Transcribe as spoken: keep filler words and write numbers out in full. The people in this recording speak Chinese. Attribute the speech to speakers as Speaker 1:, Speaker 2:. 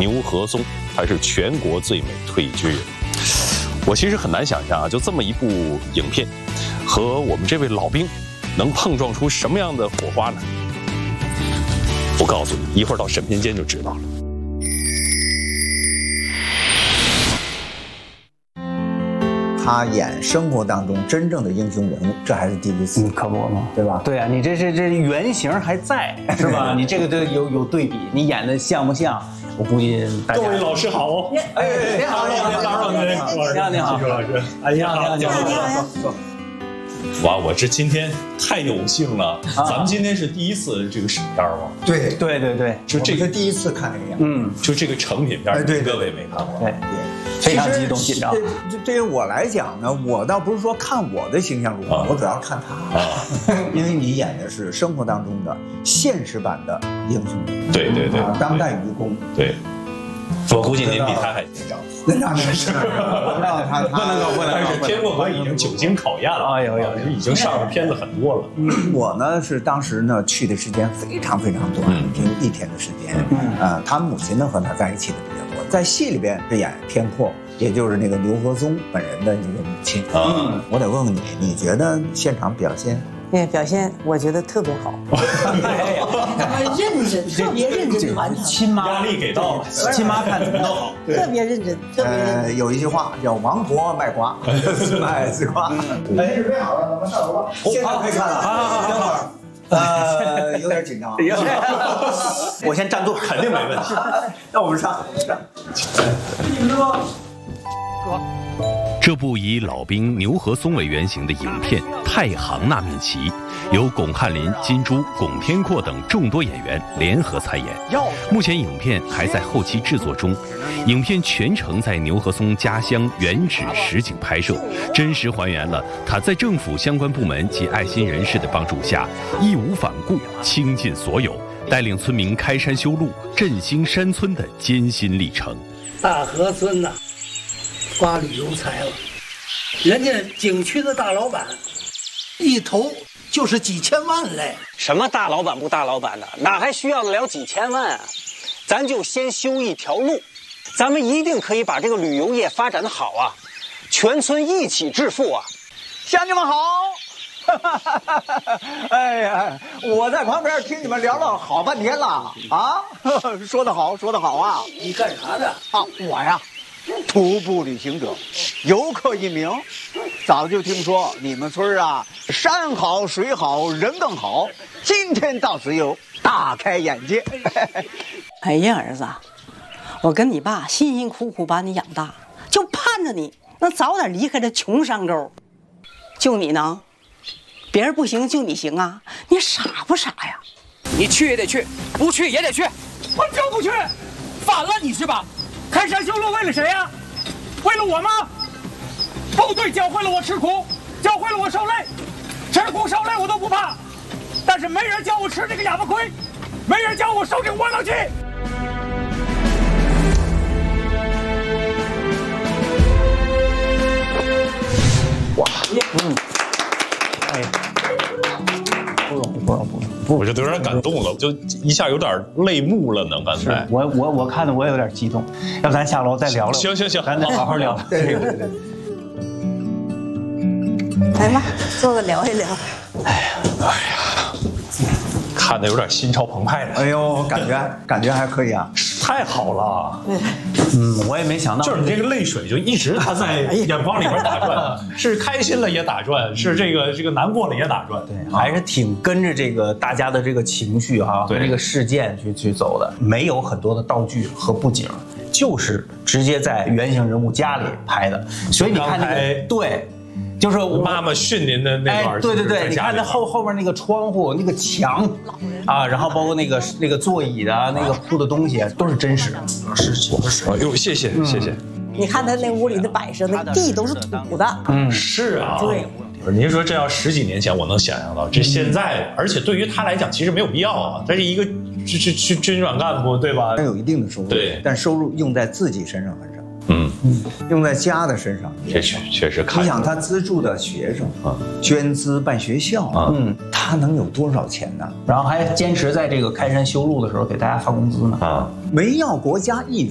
Speaker 1: 牛和松还是全国最美退役军人。我其实很难想象啊，就这么一部影片，和我们这位老兵能碰撞出什么样的火花呢？我告诉你，一会儿到审片间就知道了。
Speaker 2: 他演生活当中真正的英雄人物，这还是第一次，
Speaker 3: 嗯，可不嘛，
Speaker 2: 对吧？
Speaker 3: 对啊，你这是这原型还在，是吧？你这个都有有对比，你演的像不像？我估计大家。
Speaker 4: 各位老师好，
Speaker 3: 哎，你好，你好，你好，你好，你好，你好，
Speaker 4: 技术老师，
Speaker 3: 哎，你好，你好，你好，你好，
Speaker 2: 坐。
Speaker 4: 哇，我这今天太有幸了，咱们今天是第一次这个审片吗？
Speaker 2: 对
Speaker 3: 对对对，
Speaker 2: 就这个第一次看这个样，
Speaker 3: 嗯，
Speaker 4: 就这个成品片，
Speaker 2: 对
Speaker 4: 各位没看过，
Speaker 3: 对
Speaker 2: 对，
Speaker 3: 非常激动紧张。
Speaker 2: 对，对于我来讲呢，我倒不是说看我的形象如何，我主要看他，因为你演的是生活当中的现实版的英雄人物，
Speaker 4: 对对对，
Speaker 2: 当代愚公，
Speaker 4: 对。我估计您比他还紧张。
Speaker 2: 那那是，我不知道他
Speaker 3: 不能够，不能够。
Speaker 4: 但是天过河已经久经考验了，
Speaker 3: 哎呦呦，
Speaker 4: 已经上的片子很多了。
Speaker 2: 我呢是当时呢去的时间非常非常短，只有一天的时间。呃，他母亲呢和他在一起的比较多，在戏里边是演天阔，也就是那个牛和松本人的那个母亲。嗯，我得问问你，你觉得现场表现？
Speaker 5: 对，表现我觉得特别好，认真，特别认真完成。
Speaker 3: 亲妈
Speaker 4: 压力给到了，
Speaker 3: 亲妈看怎么都好，
Speaker 5: 特别认真，特别认真。
Speaker 2: 呃，有一句话叫“亡国卖瓜，自卖自夸”。哎，准备好了，咱们上楼吧。现在可以看了。好好好，等会儿。呃，有点紧张。
Speaker 3: 我先站住，
Speaker 4: 肯定没问题。
Speaker 2: 那我们上。你们说，
Speaker 6: 哥。这部以老兵牛和松为原型的影片《太行那面旗》，由巩汉林、金珠、巩天阔等众多演员联合参演。目前影片还在后期制作中，影片全程在牛和松家乡原址实景拍摄，真实还原了他在政府相关部门及爱心人士的帮助下，义无反顾、倾尽所有，带领村民开山修路、振兴山村的艰辛历程。
Speaker 7: 大河村呐、啊。发旅游财了，人家景区的大老板，一投就是几千万嘞。
Speaker 8: 什么大老板不大老板的，哪还需要得了几千万啊？咱就先修一条路，咱们一定可以把这个旅游业发展的好啊，全村一起致富啊！
Speaker 2: 乡亲们好！哎呀，我在旁边听你们聊了好半天了啊！说得好，说得好啊！
Speaker 7: 你干啥的？
Speaker 2: 啊，我呀。徒步旅行者，游客一名，早就听说你们村啊，山好水好人更好，今天到此有大开眼界。
Speaker 5: 哎呀，儿子，我跟你爸辛辛苦苦把你养大，就盼着你能早点离开这穷山沟。就你能，别人不行就你行啊？你傻不傻呀？
Speaker 9: 你去也得去，不去也得去，
Speaker 7: 我就不去，反了你是吧？开山修路为了谁呀、啊？为了我吗？部队教会了我吃苦，教会了我受累，吃苦受累我都不怕，但是没人教我吃这个哑巴亏，没人教我受这个窝囊气。
Speaker 3: 哇，嗯，哎呀，不容易，不容易，不容易。
Speaker 4: 我就有点感动了，就一下有点泪目了呢。刚才
Speaker 3: 我我我看的我也有点激动，要不咱下楼再聊聊？
Speaker 4: 行行行，
Speaker 3: 咱再好好聊。
Speaker 2: 对对对对。
Speaker 5: 来吧，坐着聊一聊。
Speaker 4: 哎呀哎呀，看的有点心潮澎湃了。
Speaker 2: 哎呦，感觉感觉还可以啊，
Speaker 4: 太好了。
Speaker 3: 嗯，我也没想到，
Speaker 4: 就是你这个泪水就一直它在眼眶里边打转，是开心了也打转，是这个这个难过了也打转。
Speaker 3: 对，还是挺跟着这个大家的这个情绪哈、啊，和这个事件去去走的，没有很多的道具和布景，就是直接在原型人物家里拍的，所以你看那个对。就是
Speaker 4: 妈妈训您的那段，
Speaker 3: 哎，对对对，你看那后后面那个窗户、那个墙，啊，然后包括那个那个座椅的那个铺的东西，都是真实。
Speaker 4: 是是是。哎呦，谢谢谢谢。
Speaker 5: 你看他那屋里的摆设，那地都是土的。
Speaker 4: 嗯，是啊。
Speaker 5: 对。
Speaker 4: 您说这要十几年前，我能想象到，这现在，而且对于他来讲，其实没有必要啊。他是一个军军军转干部，对吧？
Speaker 2: 他有一定的收入，
Speaker 4: 对，
Speaker 2: 但收入用在自己身上很少。
Speaker 4: 嗯
Speaker 2: 嗯，用在家的身上，
Speaker 4: 确实确实看。
Speaker 2: 你想他资助的学生啊，捐资办学校
Speaker 4: 啊，
Speaker 2: 嗯，他能有多少钱呢？
Speaker 3: 然后还坚持在这个开山修路的时候给大家发工资呢啊，
Speaker 2: 没要国家一